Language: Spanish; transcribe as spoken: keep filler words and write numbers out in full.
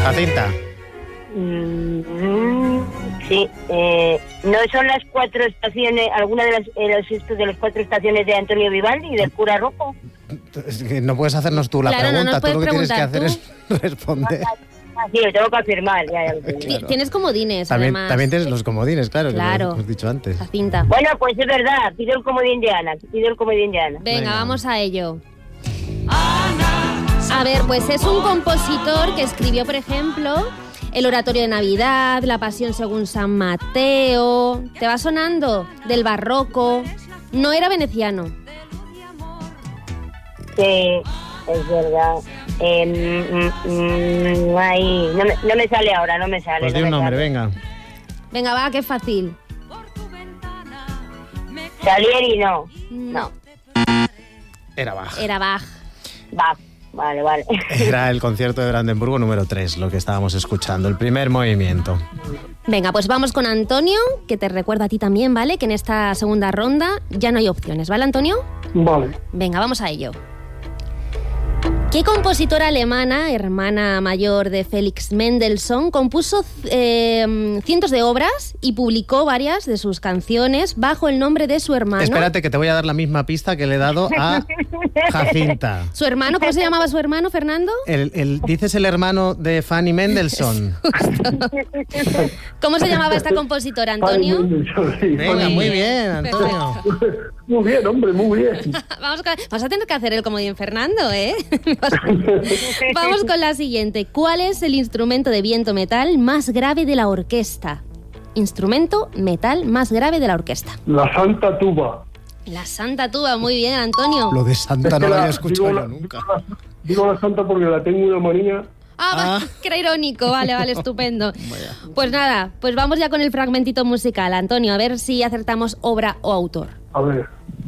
Jacinta. Mm, sí, eh, ¿no son las cuatro estaciones, alguna de las, eh, los, estos de las cuatro estaciones de Antonio Vivaldi y del cura Rojo? Es que no puedes hacernos tú la Claro, no pregunta, nos tú lo que puedes tienes que hacer preguntar es responder. Ah, sí, lo tengo que afirmar. Ya, ya lo tengo. Claro. Tienes comodines, También, además. también tienes los comodines, claro, Claro. que lo hemos dicho antes. Jacinta. Bueno, pues es verdad, pido el comodín de Ana, pido el comodín de Ana. Venga, Venga. vamos a ello. A ver, pues es un compositor que escribió, por ejemplo, el Oratorio de Navidad, La Pasión según San Mateo. ¿Te va sonando? Del barroco. No era veneciano. Sí, es verdad. Eh, mm, mm, ay, no, me, no me sale ahora, no me sale. Pues no di un me nombre, sale. venga. Venga, va, qué fácil. Salieri no. No, Era Bach. era Bach. Va, vale, vale. Era el concierto de Brandenburgo número tres, lo que estábamos escuchando, el primer movimiento. Venga, pues vamos con Antonio, que te recuerdo a ti también, ¿vale? Que en esta segunda ronda ya no hay opciones, ¿vale, Antonio? Vale. Venga, vamos a ello. ¿Qué compositora alemana, hermana mayor de Felix Mendelssohn, compuso eh, cientos de obras y publicó varias de sus canciones bajo el nombre de su hermano? Espérate, que te voy a dar la misma pista que le he dado a Jacinta. ¿Su hermano? ¿Cómo se llamaba su hermano, Fernando? El, el, ¿Dices el hermano de Fanny Mendelssohn? ¿Cómo se llamaba esta compositora, Antonio? Venga, muy bien, Antonio. Muy bien, hombre, muy bien. Vamos, con- vamos a tener que hacer el comodín Fernando, ¿eh? Vamos con la siguiente. ¿Cuál es el instrumento de viento metal más grave de la orquesta? Instrumento metal más grave de la orquesta. La Santa Tuba. La Santa Tuba, muy bien, Antonio. Lo de Santa no lo había escuchado digo yo la- nunca. Digo la, digo la Santa porque la tengo una manía. Ah, va- Ah. que era irónico, vale, vale, estupendo. Pues nada, pues vamos ya con el fragmentito musical. Antonio, a ver si acertamos obra o autor. A ver.